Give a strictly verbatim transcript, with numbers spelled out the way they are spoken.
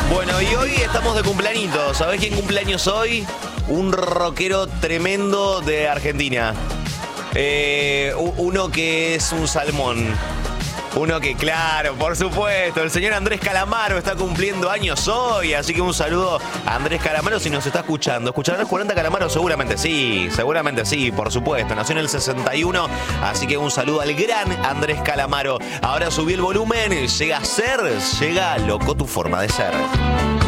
Bueno, y hoy estamos de cumpleañitos. ¿Sabés quién cumpleaños hoy? Un rockero tremendo de Argentina. Eh, uno que es un salmón. Uno que, claro, por supuesto, el señor Andrés Calamaro está cumpliendo años hoy, así que un saludo a Andrés Calamaro si nos está escuchando. ¿Escuchará los cuarenta Calamaro? Seguramente sí, seguramente sí, por supuesto. Nació en el sesenta y uno, así que un saludo al gran Andrés Calamaro. Ahora subí el volumen, llega a ser, llega loco tu forma de ser.